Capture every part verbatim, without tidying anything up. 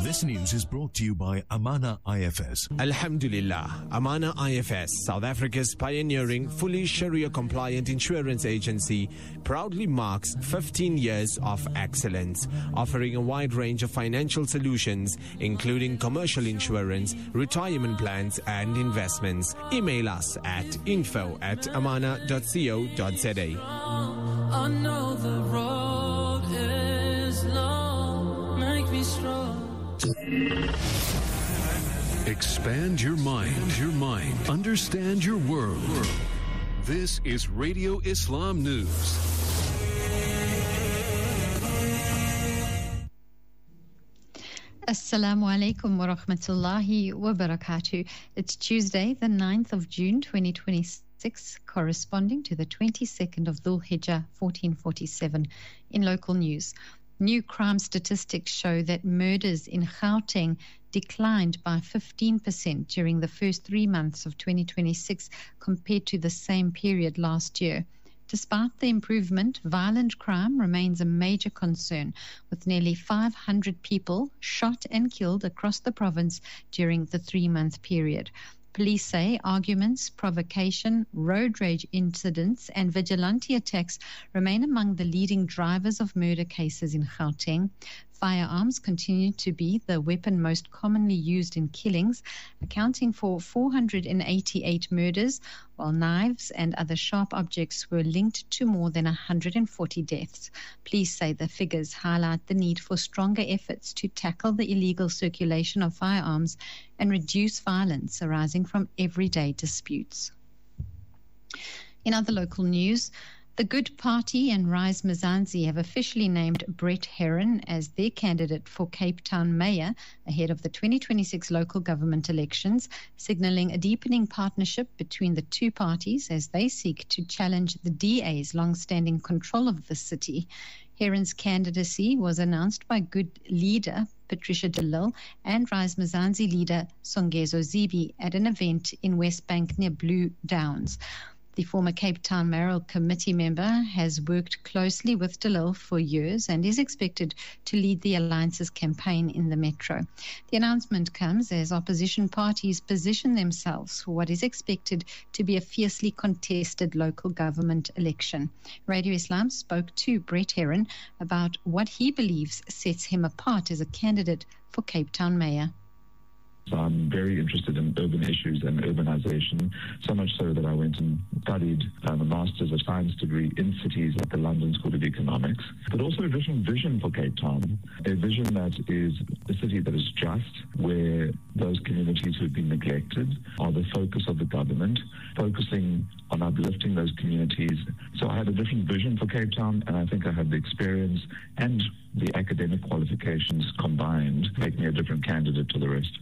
This news is brought to you by Amana I F S. Alhamdulillah, Amana I F S, South Africa's pioneering, fully Sharia-compliant insurance agency, proudly marks fifteen years of excellence, offering a wide range of financial solutions, including commercial insurance, retirement plans, and investments. Email us at info at amana dot co dot za. I know the road is long, make me strong. Expand your mind, your mind. Understand your world. This is Radio Islam News. Assalamu alaikum wa rahmatullahi wa barakatuh. It's Tuesday, the ninth of June, twenty twenty-six, corresponding to the twenty-second of Dhul Hijjah, fourteen forty-seven. In local news, new crime statistics show that murders in Gauteng declined by fifteen percent during the first three months of twenty twenty-six compared to the same period last year. Despite the improvement, violent crime remains a major concern, with nearly five hundred people shot and killed across the province during the three-month period. Police say arguments, provocation, road rage incidents, and vigilante attacks remain among the leading drivers of murder cases in Gauteng. Firearms continue to be the weapon most commonly used in killings, accounting for four hundred eighty-eight murders, while knives and other sharp objects were linked to more than one hundred forty deaths. Police say the figures highlight the need for stronger efforts to tackle the illegal circulation of firearms and reduce violence arising from everyday disputes. In other local news, the Good Party and Rise Mzansi have officially named Brett Herron as their candidate for Cape Town Mayor ahead of the twenty twenty-six local government elections, signalling a deepening partnership between the two parties as they seek to challenge the D A's long-standing control of the city. Herron's candidacy was announced by Good leader Patricia de Lille and Rise Mzansi leader Songezo Zibi at an event in West Bank near Blue Downs. The former Cape Town Mayoral Committee member has worked closely with de Lille for years and is expected to lead the Alliance's campaign in the metro. The announcement comes as opposition parties position themselves for what is expected to be a fiercely contested local government election. Radio Islam spoke to Brett Herron about what he believes sets him apart as a candidate for Cape Town Mayor. So I'm very interested in urban issues and urbanization, so much so that I went and studied um, a Master's of Science degree in cities at the London School of Economics, but also a vision, vision for Cape Town, a vision that is a city that is just, where those communities who have been neglected are the focus of the government, focusing on uplifting those communities. So I had a different vision for Cape Town, and I think I have the experience and the academic qualifications combined to make me a different candidate to the rest.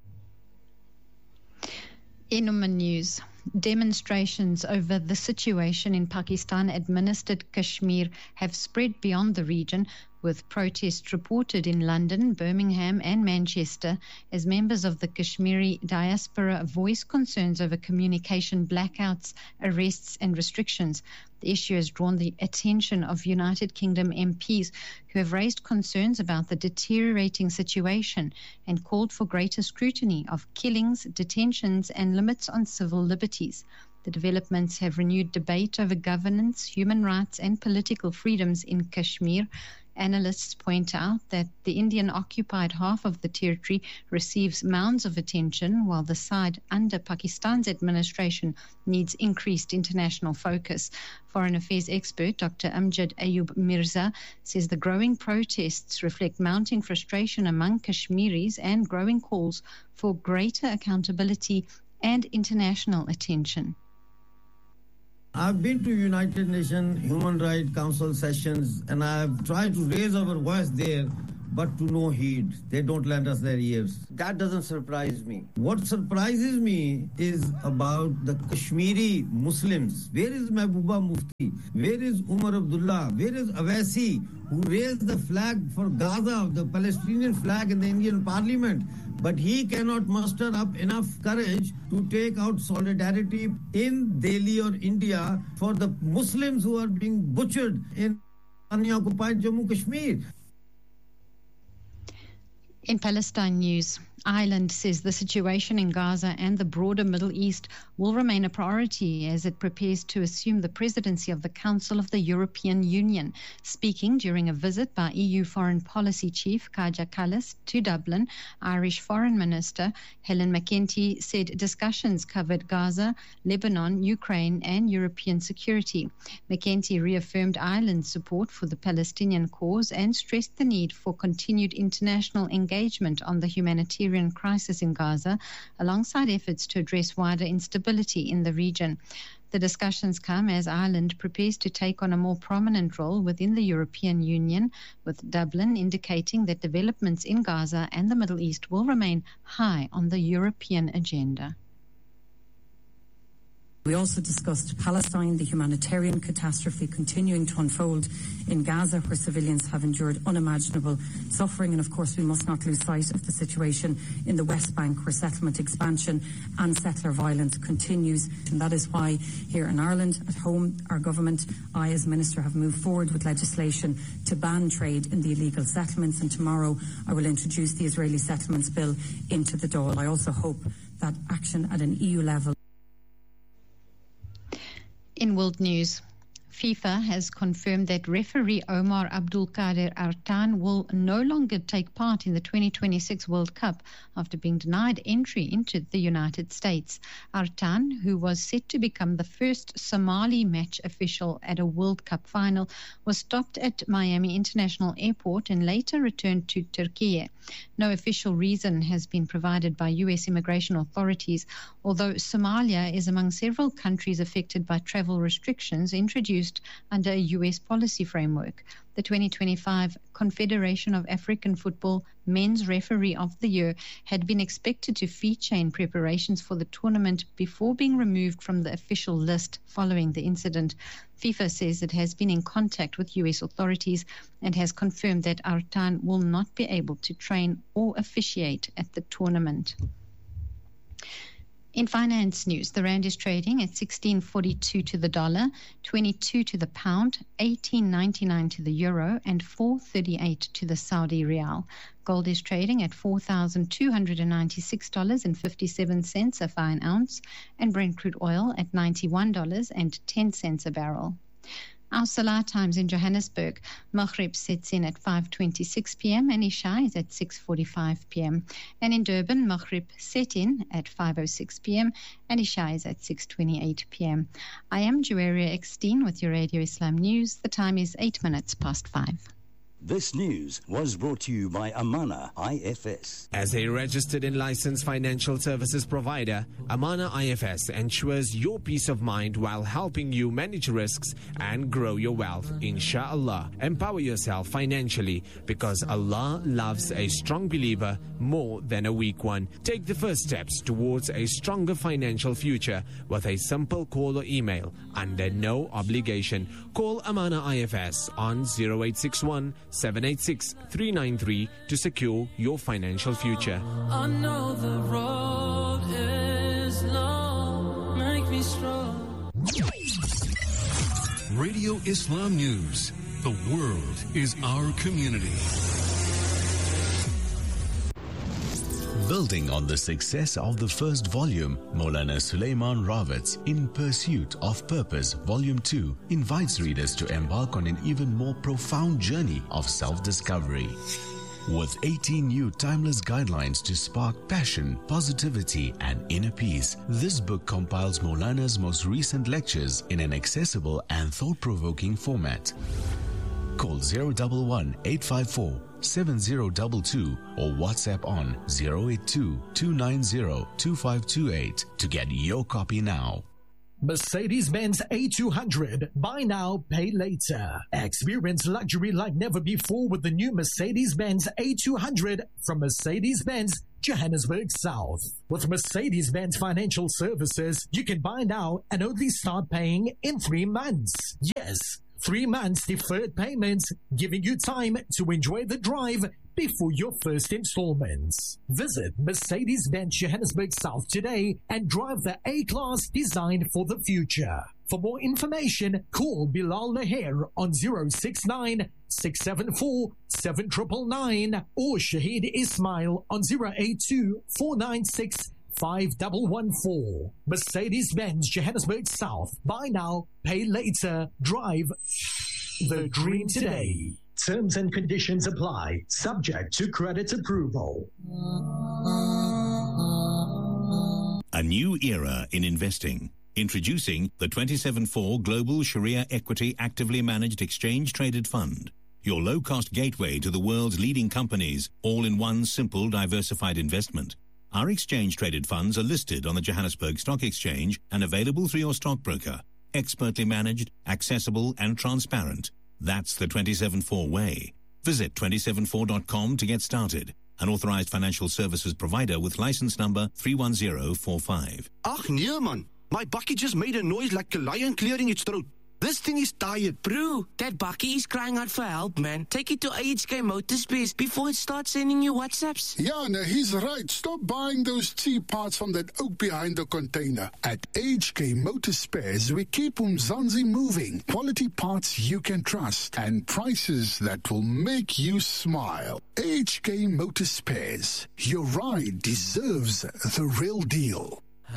In Oman news, demonstrations over the situation in Pakistan-administered Kashmir have spread beyond the region, with protests reported in London, Birmingham and Manchester as members of the Kashmiri diaspora voice concerns over communication blackouts, arrests and restrictions. The issue has drawn the attention of United Kingdom M Ps who have raised concerns about the deteriorating situation and called for greater scrutiny of killings, detentions and limits on civil liberties. The developments have renewed debate over governance, human rights and political freedoms in Kashmir. Analysts point out that the Indian-occupied half of the territory receives mounds of attention, while the side under Pakistan's administration needs increased international focus. Foreign affairs expert Doctor Amjad Ayub Mirza says the growing protests reflect mounting frustration among Kashmiris and growing calls for greater accountability and international attention. I've been to United Nations Human Rights Council sessions and I've tried to raise our voice there, but to no heed. They don't lend us their ears. That doesn't surprise me. What surprises me is about the Kashmiri Muslims. Where is Mehbooba Mufti? Where is Umar Abdullah? Where is Awaisi, who raised the flag for Gaza, the Palestinian flag in the Indian Parliament? But he cannot muster up enough courage to take out solidarity in Delhi or India for the Muslims who are being butchered in unoccupied Jammu Kashmir. In Palestine news, Ireland says the situation in Gaza and the broader Middle East will remain a priority as it prepares to assume the presidency of the Council of the European Union. Speaking during a visit by E U Foreign Policy Chief Kaja Kallas to Dublin, Irish Foreign Minister Helen McEntee said discussions covered Gaza, Lebanon, Ukraine and European security. McEntee reaffirmed Ireland's support for the Palestinian cause and stressed the need for continued international engagement on the humanitarian crisis in Gaza, alongside efforts to address wider instability in the region. The discussions come as Ireland prepares to take on a more prominent role within the European Union, with Dublin indicating that developments in Gaza and the Middle East will remain high on the European agenda. We also discussed Palestine, the humanitarian catastrophe continuing to unfold in Gaza, where civilians have endured unimaginable suffering. And of course, we must not lose sight of the situation in the West Bank, where settlement expansion and settler violence continues. And that is why here in Ireland, at home, our government, I as Minister, have moved forward with legislation to ban trade in the illegal settlements. And tomorrow I will introduce the Israeli Settlements Bill into the Dáil. I also hope that action at an E U level. In world news, FIFA has confirmed that referee Omar Abdulkader Artan will no longer take part in the twenty twenty-six World Cup after being denied entry into the United States. Artan, who was set to become the first Somali match official at a World Cup final, was stopped at Miami International Airport and later returned to Turkey. No official reason has been provided by U S immigration authorities, although Somalia is among several countries affected by travel restrictions introduced under a U S policy framework. The twenty twenty-five Confederation of African Football Men's Referee of the Year had been expected to feature in preparations for the tournament before being removed from the official list following the incident. FIFA says it has been in contact with U S authorities and has confirmed that Artan will not be able to train or officiate at the tournament. In finance news, the rand is trading at sixteen forty-two to the dollar, twenty-two to the pound, eighteen ninety-nine to the euro, and four thirty-eight to the Saudi rial. Gold is trading at four thousand two hundred ninety-six dollars and fifty-seven cents a fine ounce, and Brent crude oil at ninety-one dollars and ten cents a barrel. Our Salah times in Johannesburg, Maghrib sets in at five twenty-six p.m. and Isha is at six forty-five p.m. And in Durban, Maghrib set in at five oh six p.m. and Isha is at six twenty-eight p.m. I am Juwaria Eckstein with your Radio Islam News. The time is eight minutes past five. This news was brought to you by Amana I F S. As a registered and licensed financial services provider, Amana I F S ensures your peace of mind while helping you manage risks and grow your wealth. Inshallah, empower yourself financially because Allah loves a strong believer more than a weak one. Take the first steps towards a stronger financial future with a simple call or email under no obligation. Call Amana I F S on zero eight six one, seven eight six, three nine three to secure your financial future. I know the road is long, make me strong. Radio Islam News. The world is our community. Building on the success of the first volume, Maulana Sulaiman Rawat's In Pursuit of Purpose Volume two invites readers to embark on an even more profound journey of self-discovery. With eighteen new timeless guidelines to spark passion, positivity and inner peace, this book compiles Maulana's most recent lectures in an accessible and thought-provoking format. Call zero one one, eight five four, seven zero two two or WhatsApp on zero eight two, two nine zero, two five two eight to get your copy now. Mercedes-Benz A two hundred. Buy now, pay later. Experience luxury like never before with the new Mercedes-Benz A two hundred from Mercedes-Benz Johannesburg South. With Mercedes-Benz Financial Services, you can buy now and only start paying in three months. Yes, Three months deferred payments, giving you time to enjoy the drive before your first installments. Visit Mercedes-Benz Johannesburg South today and drive the A-Class designed for the future. For more information, call Bilal Laher on zero six nine, six seven four, seven nine nine nine or Shahid Ismail on zero eight two, four nine six, five one one four. Mercedes-Benz Johannesburg South. Buy now, pay later. Drive the dream today. Terms and conditions apply, subject to credit approval. A new era in investing. Introducing the twenty-seven four Global Sharia Equity Actively Managed Exchange Traded Fund. Your low-cost gateway to the world's leading companies, all in one simple diversified investment. Our exchange-traded funds are listed on the Johannesburg Stock Exchange and available through your stockbroker. Expertly managed, accessible and transparent. That's the twenty-seven four way. Visit two seven four dot com to get started. An authorized financial services provider with license number three one zero four five. Ach nee man, my bucket just made a noise like a lion clearing its throat. This thing is tired. Bro, that bucky is crying out for help, man. Take it to A H K Motorspace before it starts sending you WhatsApps. Yeah, no, he's right. Stop buying those cheap parts from that oak behind the container. At A H K Motorspares, we keep Umzansi moving. Quality parts you can trust and prices that will make you smile. A H K Motorspares. Your ride deserves the real deal.